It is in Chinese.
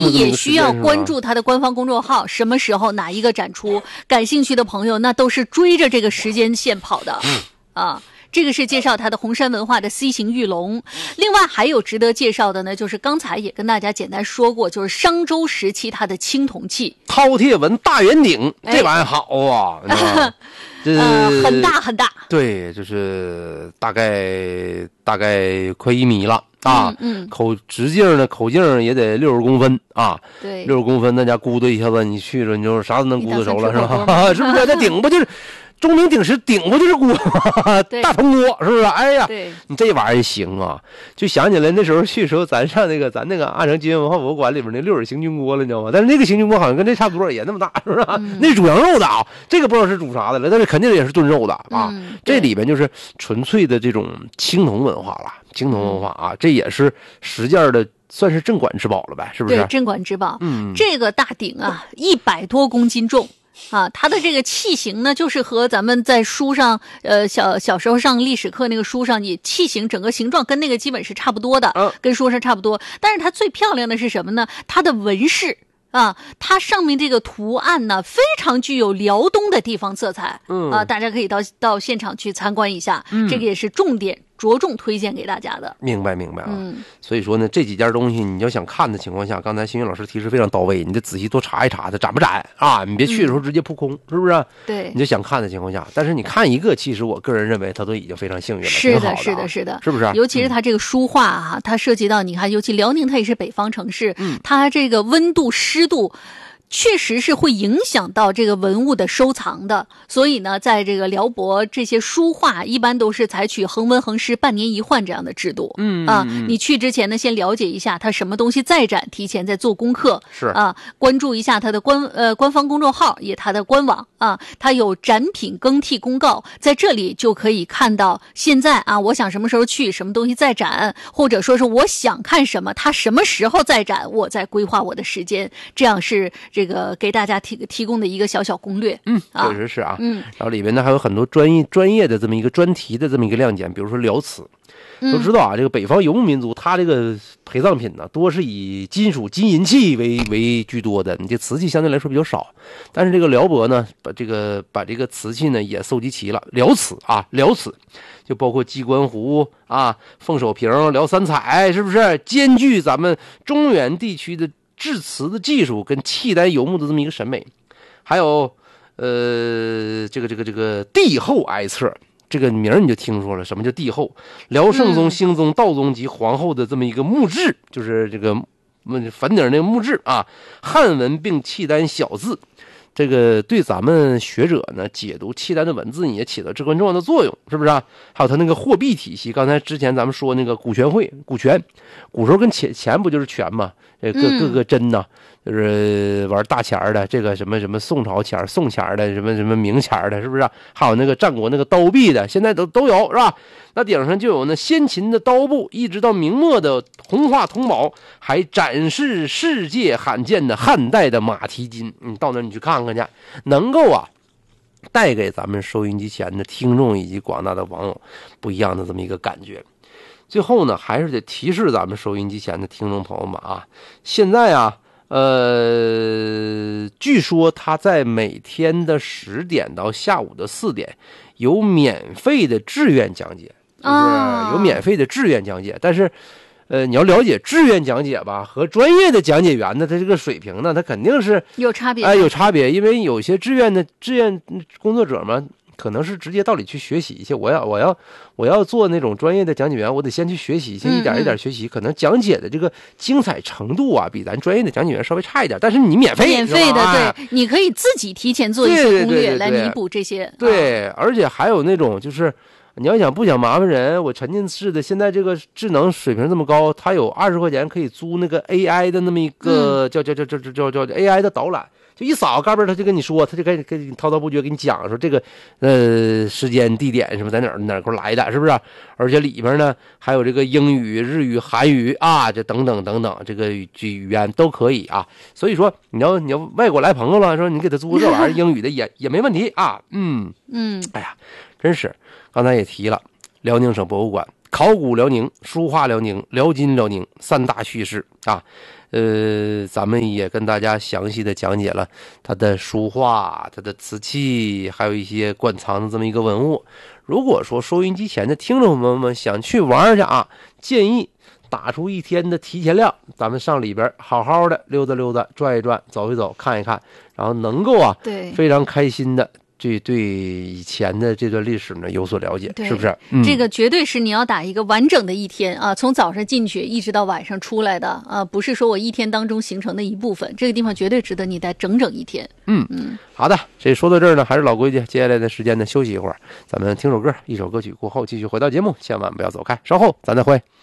也需要关注他的官方公众号，什么时候哪一个展出，感兴趣的朋友那都是追着这个时间线跑的啊。这个是介绍它的红山文化的 C 型玉龙，另外还有值得介绍的呢，就是刚才也跟大家简单说过，就是商周时期它的青铜器饕餮纹大圆鼎，这玩意儿好啊， 很大很大， 对，就是大概快1米了啊，直径呢，口径也得60公分啊， 对 ，60公分，那家咕嘟一下子，你去了，你就啥都能咕嘟熟了，是吧？是不是？那鼎不就是？钟鸣鼎食，鼎不就是锅吗？大铜锅是不是？哎呀，你这玩意儿行啊！就想起来那时候去的时候，咱上咱那个阿城金文化博物馆里面那六耳行军锅了，你知道吗？但是那个行军锅好像跟这差不多，也那么大，是不是？那是煮羊肉的啊，这个不知道是煮啥的了，但是肯定也是炖肉的啊。这里边就是纯粹的这种青铜文化了，青铜文化啊，这也是实践的。算是镇馆之宝了呗，是不是？ 对，镇馆之宝。这个大鼎啊，100多公斤重。啊，它的这个器型呢，就是和咱们在书上，小时候上历史课那个书上，你器型整个形状跟那个基本是差不多的，跟书上差不多。但是它最漂亮的是什么呢？它的纹饰啊，它上面这个图案呢，非常具有辽东的地方色彩。大家可以到现场去参观一下，这个也是着重推荐给大家的。 明白啊。所以说呢，这几件东西你要想看的情况下，刚才新云老师提示非常到位，你得仔细多查一查它展不展啊，你别去的时候直接扑空，是不是？ 对， 你就想看的情况下，但是你看一个，其实我个人认为它都已经非常幸运了， 是的， 是不是？ 尤其是它这个书画啊，它涉及到你看，尤其辽宁它也是北方城市，它这个温度湿度。确实是会影响到这个文物的收藏的，所以呢，在这个辽博这些书画一般都是采取恒温恒湿半年一换这样的制度。你去之前呢，先了解一下它什么东西在展，提前再做功课。 是啊，关注一下它的官方公众号，也它的官网啊，它有展品更替公告，在这里就可以看到现在啊，我想什么时候去，什么东西在展，或者说是我想看什么，它什么时候在展，我在规划我的时间，这样是这个给大家提供的一个小小攻略。 确实是啊。然后里边呢还有很多专业的这么一个专题的这么一个亮点，比如说辽瓷。都知道啊，这个北方游牧民族，他这个陪葬品呢，多是以金银器为居多的，你这瓷器相对来说比较少。但是这个辽博呢，把这个瓷器呢也搜集齐了，辽瓷就包括鸡冠壶啊、凤首瓶、辽三彩，是不是兼具咱们中原地区的制瓷的技术跟契丹游牧的这么一个审美？还有这个帝后哀册。这个名你就听说了，什么叫帝后？辽圣宗、兴宗、道宗及皇后的这么一个墓志，就是这个坟顶那个墓志啊，汉文并契丹小字，这个对咱们学者呢解读契丹的文字也起到至关重要的作用，是不是啊？还有他那个货币体系，刚才之前咱们说那个股权，古时候跟钱不就是权吗？各个针呐，就是玩大钱的，这个什么宋朝钱、宋钱的，什么明钱的，是不是啊？还有那个战国那个刀币的，现在都有，是吧？那顶上就有那先秦的刀部，一直到明末的红化铜宝，还展示世界罕见的汉代的马蹄金。你到那你去看看去，能够啊带给咱们收音机前的听众以及广大的网友不一样的这么一个感觉。最后呢，还是得提示咱们收音机前的听众朋友们啊，现在啊，据说他在每天的10点到下午的4点有免费的志愿讲解，就是有免费的志愿讲解，但是你要了解志愿讲解吧和专业的讲解员呢，他这个水平呢，他肯定是有差别， 有差别，因为有些志愿工作者嘛。可能是直接到里去学习一些，我要做那种专业的讲解员，我得先去学习，先一点一点学习。可能讲解的这个精彩程度啊，比咱专业的讲解员稍微差一点，但是你免费的，对，你可以自己提前做一些攻略来弥补这些。 对，而且还有那种就是你要想不想麻烦人，我沉浸式的，现在这个智能水平这么高，它有20块钱可以租那个 AI 的那么一个叫 AI 的导览。就一扫嘎嘣，他就跟你说，他就跟你滔滔不绝给你讲说这个时间地点什么在哪儿给我来的，是不是？而且里边呢还有这个英语、日语、韩语啊，这等等这个语言都可以啊。所以说你要外国来朋友了，说你给他租这玩意儿英语的也没问题啊。哎呀，真是刚才也提了，辽宁省博物馆考古辽宁、书画辽宁、辽金辽宁3大叙事啊。咱们也跟大家详细的讲解了它的书画、它的瓷器，还有一些馆藏的这么一个文物。如果说收音机前的听众朋友们想去玩去啊，建议打出1天的提前量，咱们上里边好好的溜达溜达、转一转、走一走、看一看，然后能够啊， 对， 非常开心的对以前的这段历史呢有所了解，是不是？ 这个绝对是你要打一个完整的1天啊，从早上进去一直到晚上出来的啊，不是说我1天当中形成的一部分。这个地方绝对值得你待整1天。 好的，这说到这儿呢，还是老规矩，接下来的时间呢休息一会儿，咱们听首歌，一首歌曲过后继续回到节目，千万不要走开，稍后咱再会。